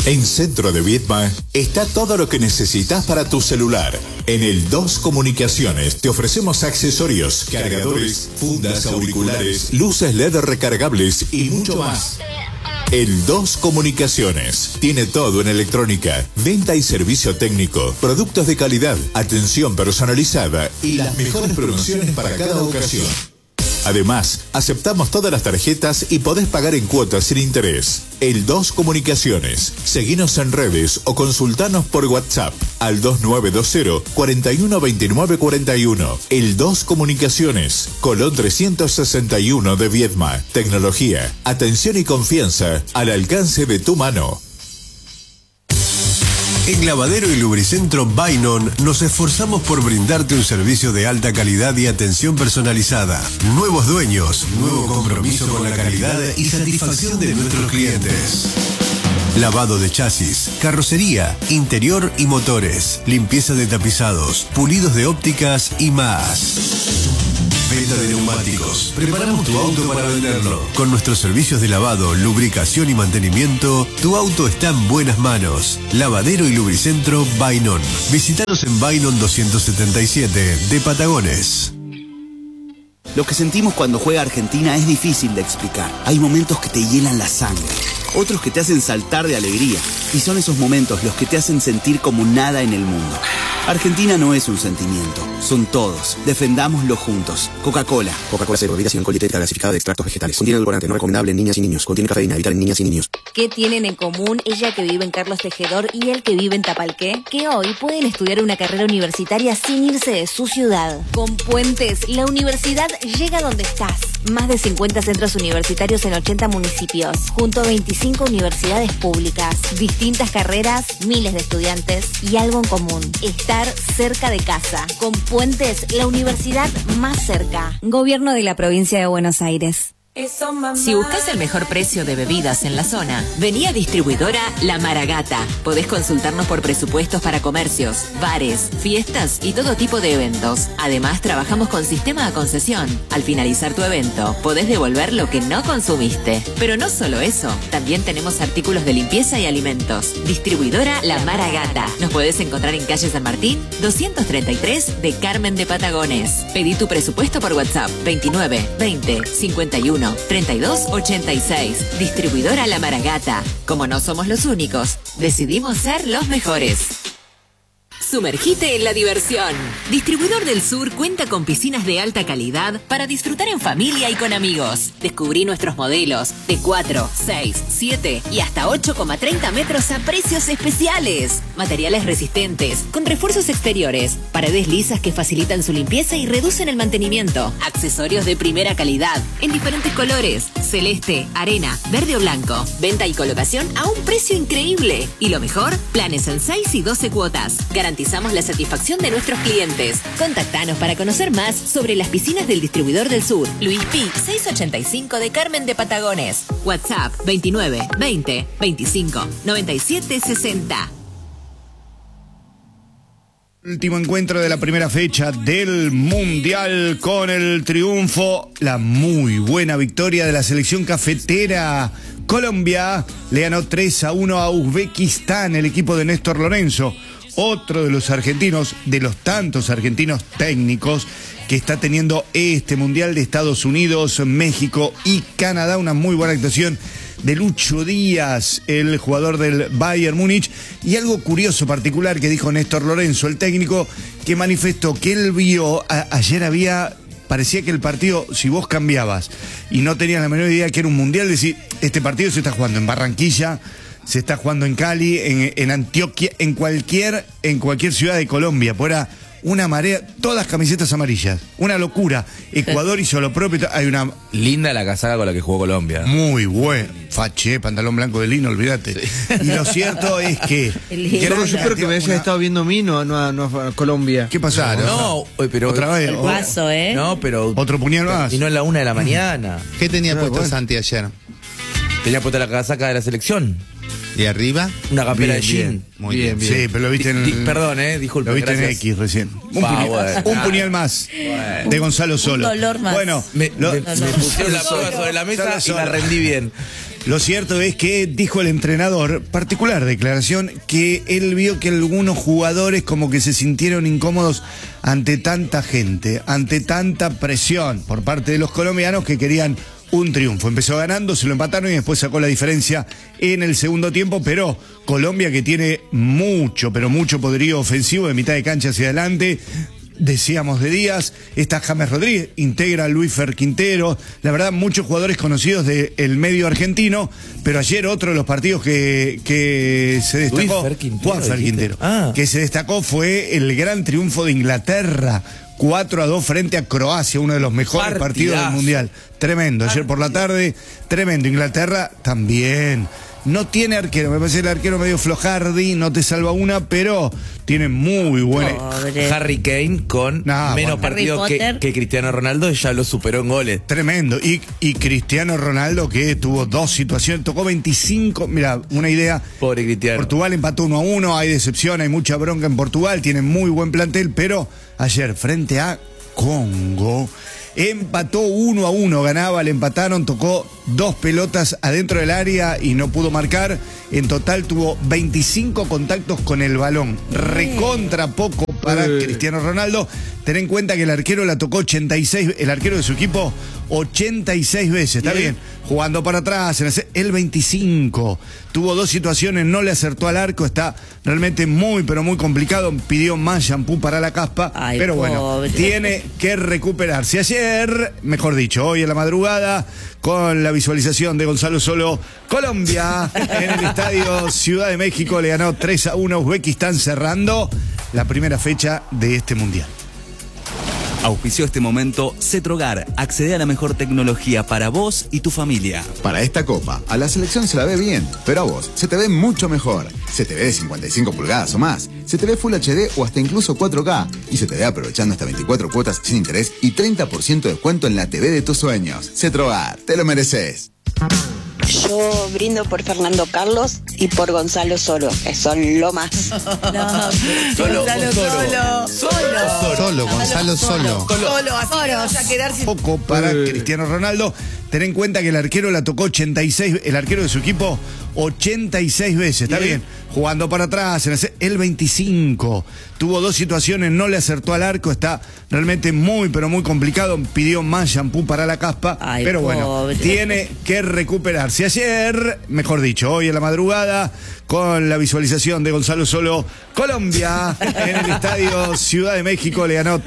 En Centro de Viedma está todo lo que necesitas para tu celular. En el 2 Comunicaciones te ofrecemos accesorios, cargadores, fundas, auriculares, luces LED recargables y mucho más. El 2 Comunicaciones tiene todo en electrónica, venta y servicio técnico, productos de calidad, atención personalizada y las mejores promociones para cada ocasión. Además, aceptamos todas las tarjetas y podés pagar en cuotas sin interés. El 2 Comunicaciones. Seguinos en redes o consultanos por WhatsApp al 2920 41 29 41. El 2 Comunicaciones. Colón 361 de Viedma. Tecnología, atención y confianza al alcance de tu mano. En Lavadero y Lubricentro Bainon nos esforzamos por brindarte un servicio de alta calidad y atención personalizada. Nuevos dueños, nuevo compromiso con la calidad y satisfacción de nuestros clientes. Lavado de chasis, carrocería, interior y motores, limpieza de tapizados, pulidos de ópticas y más. Venta de neumáticos. Preparamos tu auto para venderlo. Con nuestros servicios de lavado, lubricación y mantenimiento, tu auto está en buenas manos. Lavadero y Lubricentro Bainon. Visítanos en Bainon 277 de Patagones. Lo que sentimos cuando juega Argentina es difícil de explicar. Hay momentos que te hielan la sangre, otros que te hacen saltar de alegría. Y son esos momentos los que te hacen sentir como nada en el mundo. Argentina no es un sentimiento, son todos. Defendámoslo juntos. Coca-Cola. Coca-Cola cero, bebida sin alcohol dietética gasificada de extractos vegetales. Contiene edulcorante, no recomendable en niñas y niños. Contiene cafeína, evitar en niñas y niños. ¿Qué tienen en común ella que vive en Carlos Tejedor y él que vive en Tapalqué? Que hoy pueden estudiar una carrera universitaria sin irse de su ciudad. Con Puentes, la universidad llega donde estás. Más de 50 centros universitarios en 80 municipios, junto a 25 universidades públicas, distintas carreras, miles de estudiantes y algo en común: estar cerca de casa. Con Puentes, la universidad más cerca. Gobierno de la Provincia de Buenos Aires. Si buscas el mejor precio de bebidas en la zona, vení a Distribuidora La Maragata. Podés consultarnos por presupuestos para comercios, bares, fiestas y todo tipo de eventos. Además, trabajamos con sistema de concesión. Al finalizar tu evento, podés devolver lo que no consumiste. Pero no solo eso, también tenemos artículos de limpieza y alimentos. Distribuidora La Maragata. Nos podés encontrar en calle San Martín, 233 de Carmen de Patagones. Pedí tu presupuesto por WhatsApp 29 20 51 32 86. Distribuidora La Maragata. Como no somos los únicos, decidimos ser los mejores. Sumergite en la diversión. Distribuidor del Sur cuenta con piscinas de alta calidad para disfrutar en familia y con amigos. Descubrí nuestros modelos de 4, 6, 7 y hasta 8,30 metros a precios especiales. Materiales resistentes, con refuerzos exteriores, paredes lisas que facilitan su limpieza y reducen el mantenimiento. Accesorios de primera calidad, en diferentes colores: celeste, arena, verde o blanco. Venta y colocación a un precio increíble. Y lo mejor, planes en 6 y 12 cuotas. Garantizamos la satisfacción de nuestros clientes. Contactanos para conocer más sobre las piscinas del Distribuidor del Sur. Luis Pi, 685 de Carmen de Patagones. WhatsApp 29 20 25 97 60. Último encuentro de la primera fecha del Mundial con el triunfo, la muy buena victoria de la selección cafetera. Colombia le ganó 3-1 a Uzbekistán, el equipo de Néstor Lorenzo. Otro de los argentinos, de los tantos argentinos técnicos que está teniendo este Mundial de Estados Unidos, México y Canadá. Una muy buena actuación de Lucho Díaz, el jugador del Bayern Múnich. Y algo curioso, particular, que dijo Néstor Lorenzo, el técnico, que manifestó que él vio, ayer parecía que el partido, si vos cambiabas y no tenías la menor idea que era un Mundial, decir, este partido se está jugando en Barranquilla, se está jugando en Cali, en Antioquia, en cualquier ciudad de Colombia. Fuera una marea, todas camisetas amarillas. Una locura. Ecuador hizo lo propio. Hay una... Linda la casaca con la que jugó Colombia. Muy buena. Fache, pantalón blanco de lino, olvídate. Sí. Y lo cierto es que... Yo espero que me hayas estado viendo a mí, no a Colombia. ¿Qué pasó? No, pero... Otra vez. El vaso, No, pero... Otro puñal más. Y no en la 1 de la mañana. ¿Qué tenía puesto Santi ayer? Tenía puesta la casaca de la selección. ¿Y arriba? Una campera de jean. Muy bien. Sí, pero lo viste en... Perdón, disculpe. Lo viste gracias. en X recién. Un puñal más. Bueno. De Gonzalo Solo. Un dolor más. Bueno, me pusieron la prueba sobre la mesa y la rendí bien. Lo cierto es que dijo el entrenador, particular declaración, que él vio que algunos jugadores como que se sintieron incómodos ante tanta gente, ante tanta presión por parte de los colombianos que querían un triunfo. Empezó ganando, se lo empataron y después sacó la diferencia en el segundo tiempo, pero Colombia, que tiene mucho, pero mucho poderío ofensivo de mitad de cancha hacia adelante. Decíamos de Díaz, está James Rodríguez, integra a Luis Fer Quintero, la verdad muchos jugadores conocidos del medio argentino, pero ayer otro de los partidos que se destacó, Juan Fer Quintero, que se destacó fue el gran triunfo de Inglaterra, 4-2 frente a Croacia, uno de los mejores partidos del Mundial. Tremendo, ayer por la tarde, tremendo. Inglaterra también. No tiene arquero, me parece el arquero medio flojardi, no te salva una, pero tiene muy buena. Harry Kane con menos partidos que Cristiano Ronaldo, ya lo superó en goles. Tremendo. Y Cristiano Ronaldo, que tuvo dos situaciones, tocó 25, mira, una idea. Pobre Cristiano. Portugal empató 1-1, hay decepción, hay mucha bronca en Portugal, tiene muy buen plantel, pero ayer frente a Congo empató 1-1, ganaba, le empataron, tocó dos pelotas adentro del área y no pudo marcar. En total tuvo 25 contactos con el balón, recontra poco para Cristiano Ronaldo. Ten en cuenta que el arquero la tocó 86, el arquero de su equipo 86 veces, está bien, jugando para atrás, el 25, tuvo dos situaciones, no le acertó al arco, está realmente muy, pero muy complicado, pidió más shampoo para la caspa, pero bueno, tiene que recuperarse. Ayer, mejor dicho, hoy en la madrugada, con la visualización de Gonzalo Solo, Colombia, en el estadio Ciudad de México, le ganó 3-1 a Uzbekistán, cerrando la primera fecha de este Mundial. Auspició este momento Cetrogar. Accede a la mejor tecnología para vos y tu familia. Para esta copa, a la selección se la ve bien, pero a vos se te ve mucho mejor. Se te ve de 55 pulgadas o más. Se te ve Full HD o hasta incluso 4K. Y se te ve aprovechando hasta 24 cuotas sin interés y 30% de descuento en la TV de tus sueños. Cetrogar, te lo mereces. Yo brindo por Fernando Carlos y por Gonzalo Solo, que son lo más. Gonzalo Solo. Poco para Cristiano Ronaldo. Ten en cuenta que el arquero la tocó 86, el arquero de su equipo 86 veces, está bien, jugando para atrás, el 25, tuvo dos situaciones, no le acertó al arco, está realmente muy, pero muy complicado, pidió más shampoo para la caspa, pero bueno, tiene que recuperarse. Ayer, mejor dicho, hoy en la madrugada, con la visualización de Gonzalo Solo, Colombia, en el estadio Ciudad de México, le ganó